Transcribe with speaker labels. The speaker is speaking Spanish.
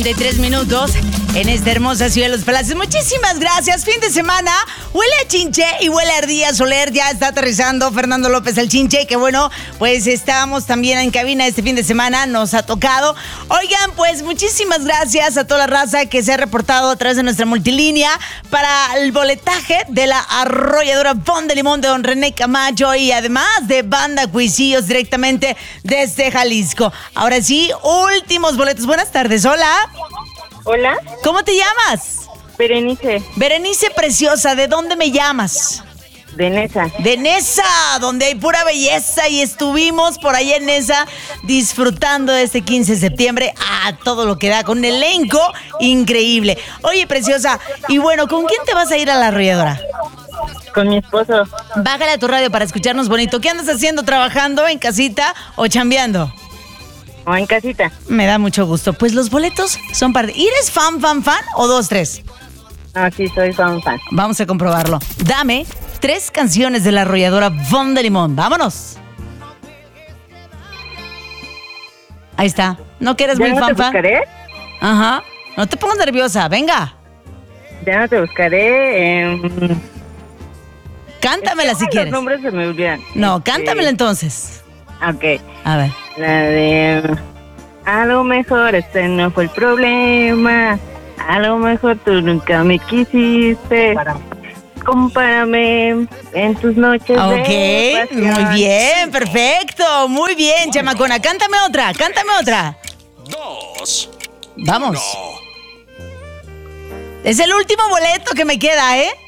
Speaker 1: De 3 minutos en esta hermosa ciudad de Los Palacios. Muchísimas gracias. Fin de semana. Huele a chinche y huele a ardilla soler. Ya está aterrizando Fernando López el Chinche. Que bueno, pues estábamos también en cabina este fin de semana. Nos ha tocado. Oigan, pues muchísimas gracias a toda la raza que se ha reportado a través de nuestra multilínea para el boletaje de la arrolladora Von de Limón de don René Camacho y además de Banda Cuisillos directamente desde Jalisco. Ahora sí, últimos boletos. Buenas tardes. Hola.
Speaker 2: Hola.
Speaker 1: ¿Cómo te llamas?
Speaker 2: Berenice.
Speaker 1: Berenice preciosa, ¿de dónde me llamas?
Speaker 2: De Nesa.
Speaker 1: De Nesa, donde hay pura belleza y estuvimos por allá en Nesa disfrutando de este 15 de septiembre a todo lo que da, con un elenco increíble. Oye, preciosa, y bueno, ¿con quién te vas a ir a la arrolladora?
Speaker 2: Con mi esposo.
Speaker 1: Bájale a tu radio para escucharnos bonito. ¿Qué andas haciendo? ¿Trabajando en casita o chambeando?
Speaker 2: O en casita.
Speaker 1: Me da mucho gusto. Pues los boletos son para... ¿Eres fan o 2, 3?
Speaker 2: Ah, sí, soy fan.
Speaker 1: Vamos a comprobarlo. Dame 3 canciones de la arrolladora Von de Limón. ¡Vámonos! Ahí está. ¿No que eres
Speaker 2: ¿Ya
Speaker 1: muy
Speaker 2: no
Speaker 1: fan?
Speaker 2: te buscaré?
Speaker 1: Ajá. No te pongas nerviosa. Venga.
Speaker 2: Ya no te buscaré.
Speaker 1: Cántamela si quieres.
Speaker 2: Los nombres se me olvidan.
Speaker 1: No, cántamela entonces.
Speaker 2: Ok.
Speaker 1: A ver.
Speaker 2: La de... A lo mejor este no fue el problema. A lo mejor tú nunca me quisiste. Compárame en tus noches
Speaker 1: Ok,
Speaker 2: de pasión.
Speaker 1: muy bien, perfecto. Muy bien, chamacona. Cántame otra.
Speaker 3: 2.
Speaker 1: Vamos. Es el último boleto que me queda, ¿eh?